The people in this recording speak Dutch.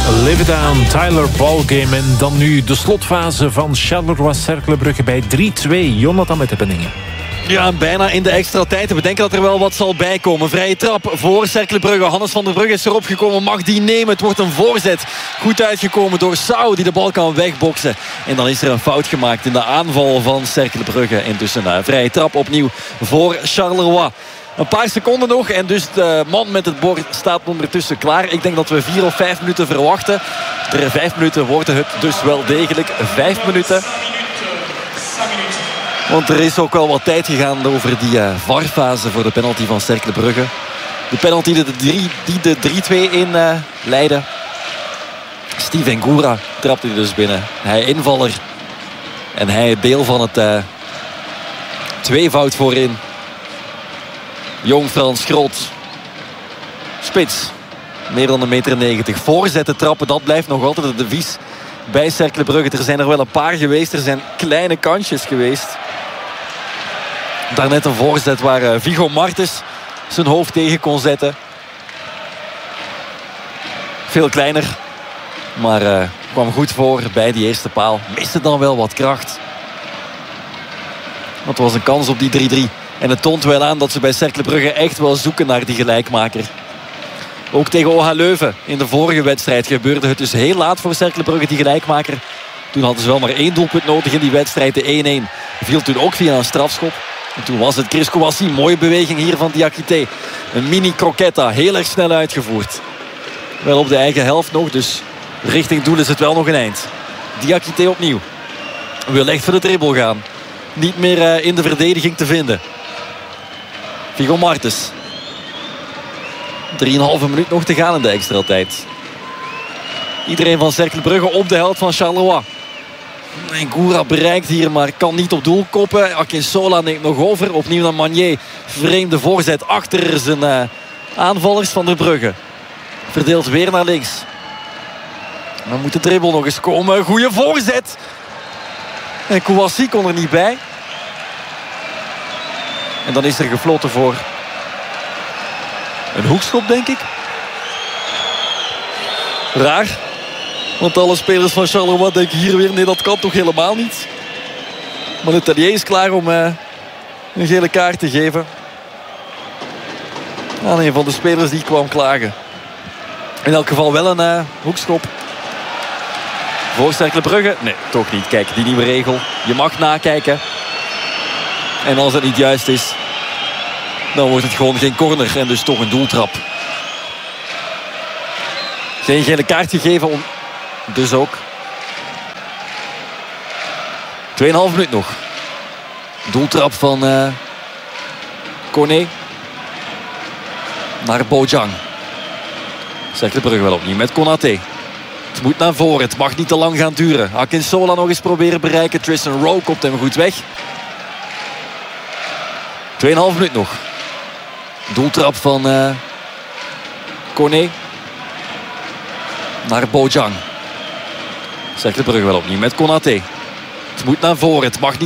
Live It Down, Tyler Ballgame. En dan nu de slotfase van Charleroi-Cercle Brugge bij 3-2. Jonathan met de penningen. Ja, bijna in de extra tijd. We denken dat er wel wat zal bijkomen. Vrije trap voor Cercle Brugge. Hannes van der Brugge is erop gekomen. Mag die nemen. Het wordt een voorzet. Goed uitgekomen door Sau die de bal kan wegboksen. En dan is er een fout gemaakt in de aanval van Cercle Brugge. Intussen een vrije trap opnieuw voor Charleroi. Een paar seconden nog en dus de man met het bord staat ondertussen klaar. Ik denk dat we 4 of 5 minuten verwachten. Er 5 minuten worden het dus wel degelijk. 5 minuten. Want er is ook wel wat tijd gegaan over die VAR-fase voor de penalty van Cercle Brugge. De penalty die de 3-2 in leidde. Steven Goura trapte hij dus binnen. Hij invaller. En hij deel van het tweevoud voorin. Jong Frans Groot. Spits. Meer dan 1,90 meter. Voorzetten, trappen, dat blijft nog altijd het devies bij Cercle Brugge. Er zijn er wel een paar geweest. Er zijn kleine kansjes geweest. Daarnet een voorzet waar Viggo Martens zijn hoofd tegen kon zetten. Veel kleiner. Maar kwam goed voor bij die eerste paal. Miste dan wel wat kracht. Want er was een kans op die 3-3. En het toont wel aan dat ze bij Cercle Brugge echt wel zoeken naar die gelijkmaker. Ook tegen OH Leuven in de vorige wedstrijd gebeurde het dus heel laat voor Cercle Brugge die gelijkmaker. Toen hadden ze wel maar 1 doelpunt nodig in die wedstrijd. De 1-1 viel toen ook via een strafschop. En toen was het Chris Kouassi. Mooie beweging hier van Diakité. Een mini croquetta. Heel erg snel uitgevoerd. Wel op de eigen helft nog. Dus richting doel is het wel nog een eind. Diakité opnieuw. Wil echt voor de dribbel gaan. Niet meer in de verdediging te vinden. Viggo Martens. 3,5 minuut nog te gaan in de extra tijd. Iedereen van Cercle Brugge op de helft van Charleroi. En Goura bereikt hier, maar kan niet op doel koppen. Akinsola neemt nog over. Opnieuw naar Magnier. Vreemde voorzet achter zijn aanvallers van der Brugge. Verdeelt weer naar links. Dan moet de dribbel nog eens komen. Goeie voorzet. En Kouassi kon er niet bij. En dan is er gefloten voor een hoekschop, denk ik. Raar. Want alle spelers van Charleroi denken hier weer... nee, dat kan toch helemaal niet. Maar de Tellier is klaar om een gele kaart te geven aan een van de spelers die kwam klagen. In elk geval wel een hoekschop. Voor Cercle Brugge? Nee, toch niet. Kijk, die nieuwe regel. Je mag nakijken. En als het niet juist is, dan wordt het gewoon geen corner. En dus toch een doeltrap. Geen gele kaart gegeven. Dus ook. 2,5 minuut nog. Doeltrap van Kone. Naar Bojang. Cercle Brugge wel opnieuw met Konaté. Het moet naar voren. Het mag niet te lang gaan duren. Akinsola nog eens proberen bereiken. Tristan Rowe komt hem goed weg. 2,5 minuut nog. Doeltrap van Kone. Naar Bojang. Cercle Brugge wel opnieuw met Konaté. Het moet naar voren. Het mag niet